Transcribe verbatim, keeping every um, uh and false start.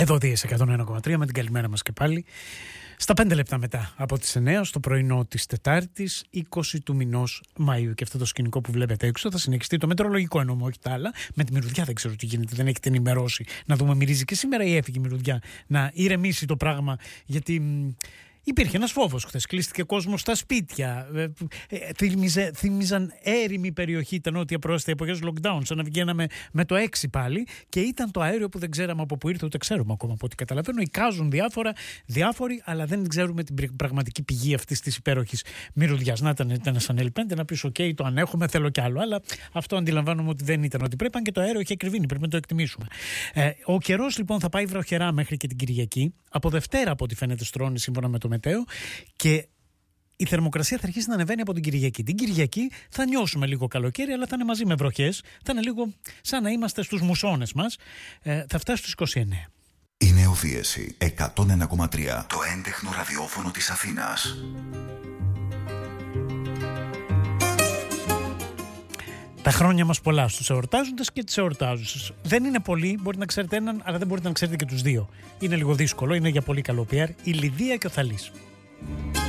Εδώ δίες εκατόν ένα κόμμα τρία με την καλημέρα μας και πάλι. Στα πέντε λεπτά μετά από τις εννέα στο πρωινό της Τετάρτης, είκοσι του μηνός Μαΐου. Και αυτό το σκηνικό που βλέπετε έξω θα συνεχιστεί, το μετεωρολογικό εννοώ, όχι τα άλλα. Με τη μυρωδιά δεν ξέρω τι γίνεται, δεν έχετε ενημερώσει. Να δούμε, μυρίζει και σήμερα ή έφυγε η μυρωδιά, να ηρεμήσει το πράγμα, γιατί υπήρχε ένας φόβος χθες. Κλείστηκε κόσμο στα σπίτια. Ε, ε, θύμιζε, θύμιζαν έρημη περιοχή τα νότια πρόστια εποχές lockdown, σαν να βγαίναμε με το έξι πάλι. Και ήταν το αέριο που δεν ξέραμε από πού ήρθε, ούτε ξέρουμε ακόμα από ό,τι καταλαβαίνω. Εικάζουν διάφορα, διάφοροι, αλλά δεν ξέρουμε την πραγματική πηγή αυτής της υπέροχης μυρωδιάς. Να ήταν, ήταν σαν ελ πέντε να πεις: OK, το ανέχομαι, θέλω κι άλλο. Αλλά αυτό αντιλαμβάνομαι ότι δεν ήταν ότι πρέπει, αν και το αέριο είχε ακριβήνει, πρέπει να το εκτιμήσουμε. Ε, ο καιρός λοιπόν θα πάει βροχερά μέχρι και την Κυριακή. Από Δευτέρα, από ό,τι φαίνεται, στρώνει σύμφωνα με το μετέο, και η θερμοκρασία θα αρχίσει να ανεβαίνει από την Κυριακή. Την Κυριακή θα νιώσουμε λίγο καλοκαίρι, αλλά θα είναι μαζί με βροχές. Θα είναι λίγο σαν να είμαστε στους μουσώνες μας. Ε, θα φτάσει στους είκοσι εννέα. Η Νεοφύεση εκατόν ένα κόμμα τρία, το έντεχνο ραδιόφωνο της Αθήνας. Τα χρόνια μας πολλά στους εορτάζοντες και τις εορτάζουσες. Δεν είναι πολλοί, μπορείτε να ξέρετε έναν, αλλά δεν μπορείτε να ξέρετε και τους δύο. Είναι λίγο δύσκολο, είναι για πολύ καλό πι αρ. Η Λιδία και ο Θαλής.